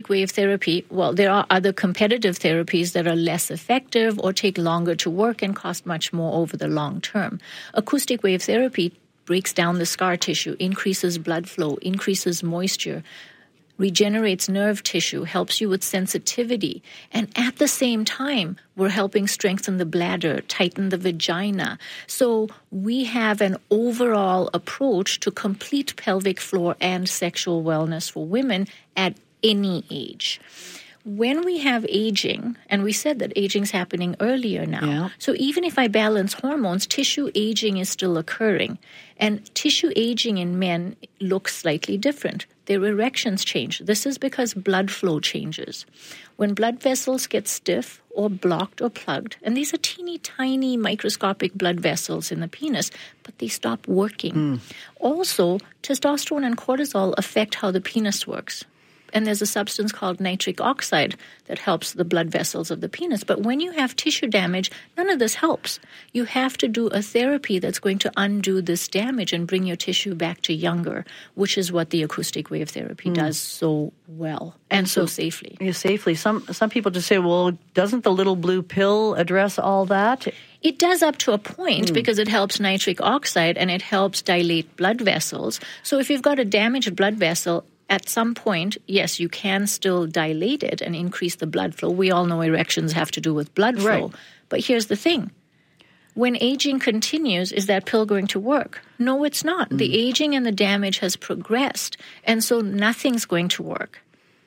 wave therapy, well, there are other competitive therapies that are less effective or take longer to work and cost much more over the long term. Acoustic wave therapy breaks down the scar tissue, increases blood flow, increases moisture, regenerates nerve tissue, helps you with sensitivity. And at the same time, we're helping strengthen the bladder, tighten the vagina. So we have an overall approach to complete pelvic floor and sexual wellness for women at any age. When we have aging, and we said that aging's happening earlier now, so even if I balance hormones, tissue aging is still occurring. And tissue aging in men looks slightly different. Their erections change. This is because blood flow changes. When blood vessels get stiff or blocked or plugged, and these are teeny tiny microscopic blood vessels in the penis, but they stop working. Also, testosterone and cortisol affect how the penis works. And there's a substance called nitric oxide that helps the blood vessels of the penis. But when you have tissue damage, none of this helps. You have to do a therapy that's going to undo this damage and bring your tissue back to younger, which is what the acoustic wave therapy does so well and so safely. Yeah, safely. Some people just say, well, doesn't the little blue pill address all that? It does up to a point because it helps nitric oxide and it helps dilate blood vessels. So if you've got a damaged blood vessel, at some point, yes, you can still dilate it and increase the blood flow. We all know erections have to do with blood flow. Right. But here's the thing. When aging continues, is that pill going to work? No, it's not. The aging and the damage has progressed, and so nothing's going to work.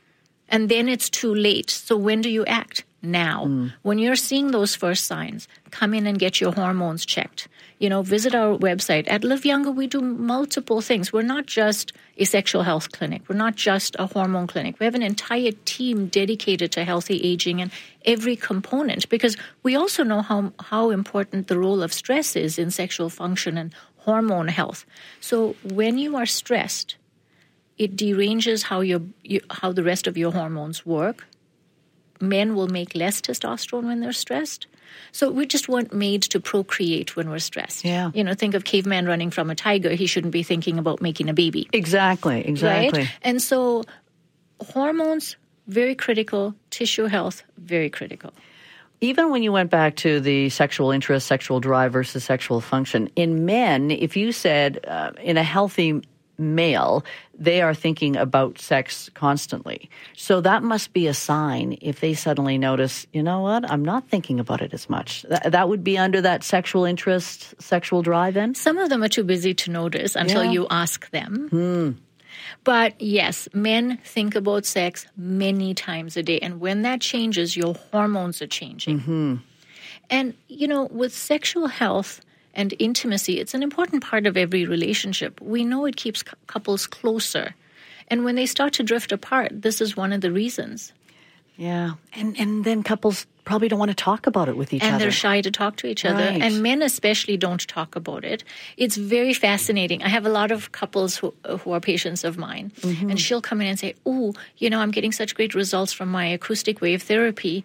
And then it's too late. So when do you act? Now. When you're seeing those first signs, come in and get your hormones checked. Visit our website. At Live Younger, we do multiple things. We're not just a sexual health clinic. We're not just a hormone clinic. We have an entire team dedicated to healthy aging and every component, because we also know how important the role of stress is in sexual function and hormone health. So when you are stressed, it deranges how the rest of your hormones work. Men will make less testosterone when they're stressed. So we just weren't made to procreate when we're stressed. Yeah. Think of caveman running from a tiger. He shouldn't be thinking about making a baby. Exactly. Right? And so hormones, very critical. Tissue health, very critical. Even when you went back to the sexual interest, sexual drive versus sexual function, in men, if you said in a healthy male, they are thinking about sex constantly. So that must be a sign if they suddenly notice, you know what, I'm not thinking about it as much. That would be under that sexual interest, sexual drive then? Some of them are too busy to notice until you ask them. But yes, men think about sex many times a day. And when that changes, your hormones are changing. And, with sexual health and intimacy, it's an important part of every relationship. We know it keeps couples closer. And when they start to drift apart, this is one of the reasons. Yeah. And then couples probably don't want to talk about it with each other. And they're shy to talk to each other. Right. And men especially don't talk about it. It's very fascinating. I have a lot of couples who are patients of mine. And she'll come in and say, I'm getting such great results from my acoustic wave therapy.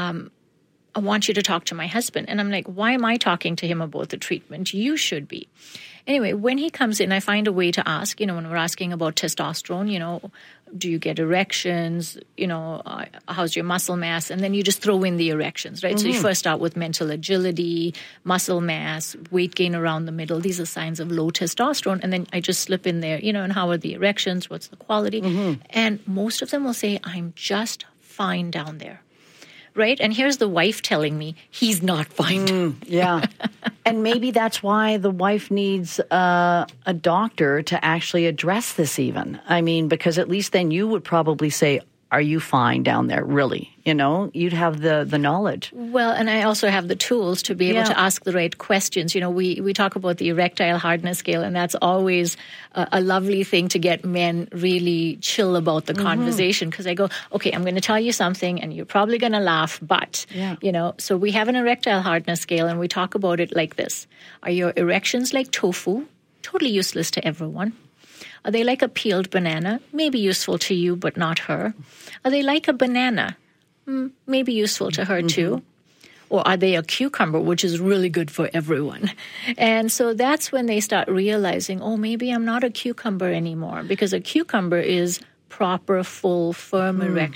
I want you to talk to my husband. And I'm like, why am I talking to him about the treatment? You should be. Anyway, when he comes in, I find a way to ask, when we're asking about testosterone, do you get erections? How's your muscle mass? And then you just throw in the erections, right? So you first start with mental agility, muscle mass, weight gain around the middle. These are signs of low testosterone. And then I just slip in there, and how are the erections? What's the quality? And most of them will say, I'm just fine down there. Right? And here's the wife telling me he's not fine. Yeah. And maybe that's why the wife needs a doctor to actually address this even. I mean, because at least then you would probably say, are you fine down there, really? You'd have the knowledge. Well, and I also have the tools to be able to ask the right questions. We talk about the erectile hardness scale, and that's always a lovely thing to get men really chill about the conversation, because I go, okay, I'm going to tell you something, and you're probably going to laugh, but, so we have an erectile hardness scale, and we talk about it like this. Are your erections like tofu? Totally useless to everyone. Are they like a peeled banana? Maybe useful to you, but not her. Are they like a banana? Maybe useful to her too. Or are they a cucumber, which is really good for everyone? And so that's when they start realizing, maybe I'm not a cucumber anymore, because a cucumber is proper, full, firm erection.